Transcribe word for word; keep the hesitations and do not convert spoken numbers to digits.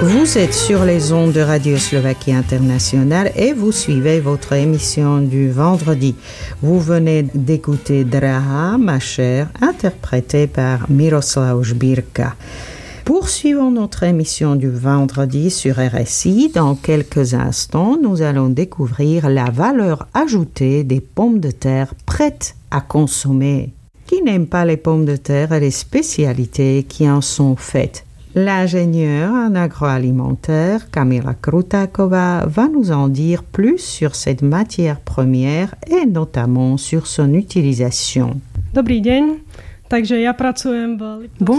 Vous êtes sur les ondes de Radio Slovaquie Internationale et vous suivez votre émission du vendredi. Vous venez d'écouter Drahá, ma chère, interprétée par Miroslav Žbírka. Poursuivons notre émission du vendredi sur R S I. Dans quelques instants, nous allons découvrir la valeur ajoutée des pommes de terre prêtes à consommer. Qui n'aime pas les pommes de terre et les spécialités qui en sont faites? L'ingénieure en agroalimentaire Kamila Krutáková va nous en dire plus sur cette matière première et notamment sur son utilisation. Dobrý deň, takže ja pracujem v...